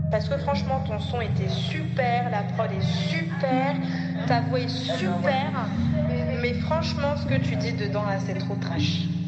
Parce que franchement, ton son était super, la prod est super, ta voix est super. Mais franchement, ce que tu dis dedans, là, c'est trop trash.